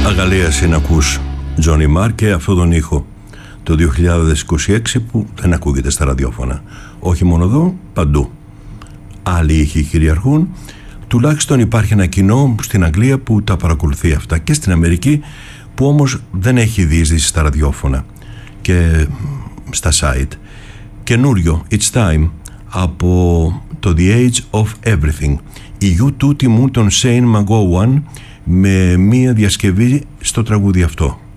Αγαλίαση να ακούς Johnny Marr και αυτόν τον ήχο το 2026 που δεν ακούγεται στα ραδιόφωνα. Όχι μόνο εδώ, παντού. Άλλοι ήχοι κυριαρχούν. Τουλάχιστον υπάρχει ένα κοινό στην Αγγλία που τα παρακολουθεί αυτά, και στην Αμερική που όμως δεν έχει διείσδυση στα ραδιόφωνα και στα site. Καινούριο It's Time από το The Age of Everything. Η U2 τιμούν τον Shane McGowan με μία διασκευή στο τραγούδι αυτό.